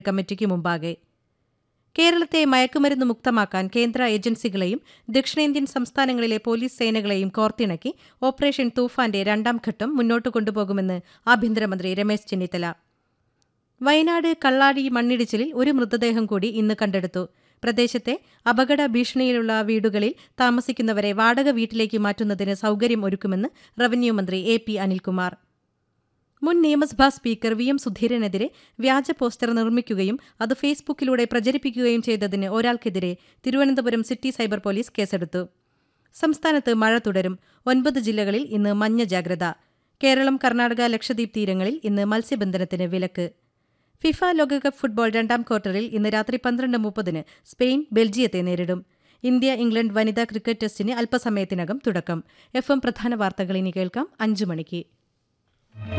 കമ്മിറ്റിക്ക് മുമ്പാകെ. കേരളത്തെ മയക്കുമരുന്ന് മുക്തമാക്കാൻ കേന്ദ്ര ഏജൻസികളെയും ദക്ഷിണേന്ത്യൻ സംസ്ഥാനങ്ങളിലെ പോലീസ് സേനകളെയും കോർത്തിണക്കി ഓപ്പറേഷൻ തൂഫാന്റെ 2ാം ഘട്ടം മുന്നോട്ട് കൊണ്ടുപോകുമെന്ന് ആഭ്യന്തരമന്ത്രി രമേശ് ചെന്നിത്തല. വയനാട് കള്ളാടി മണ്ണിടിച്ചിലിൽ ഒരു മൃതദേഹം കൂടി ഇന്ന് കണ്ടെടുത്തു. പ്രദേശത്തെ അപകട ഭീഷണിയിലുള്ള വീടുകളിൽ താമസിക്കുന്നവരെ വാടക വീട്ടിലേക്ക് മാറ്റുന്നതിന് സൌകര്യം ഒരുക്കുമെന്ന് റവന്യൂ മന്ത്രി എ.പി. അനിൽകുമാർ. മുൻ നിയമസഭാ സ്പീക്കർ വി. എം. സുധീരനെതിരെ വ്യാജ പോസ്റ്റർ നിർമ്മിക്കുകയും അത് ഫേസ്ബുക്കിലൂടെ പ്രചരിപ്പിക്കുകയും ചെയ്തതിന് ഒരാൾക്കെതിരെ തിരുവനന്തപുരം സിറ്റി സൈബർ പോലീസ് കേസെടുത്തു. സംസ്ഥാനത്ത് മഴ തുടരും. 9 ജില്ലകളിൽ ഇന്ന് മഞ്ഞ ജാഗ്രത. കേരളം, കർണാടക, ലക്ഷദ്വീപ് തീരങ്ങളിൽ ഇന്ന് മത്സ്യബന്ധനത്തിന് വിലക്ക്. ഫിഫ ലോകകപ്പ് ഫുട്ബോൾ 2ാം ക്വാർട്ടറിൽ ഇന്ന് രാത്രി 12:30 സ്പെയിൻ ബെൽജിയത്തെ നേരിടും. ഇന്ത്യ ഇംഗ്ലണ്ട് വനിതാ ക്രിക്കറ്റ് ടെസ്റ്റിന് അല്പസമയത്തിനകം തുടക്കം. FM പ്രധാന വാർത്തകൾ ഇനി കേൾക്കാം 5 മണിക്ക്.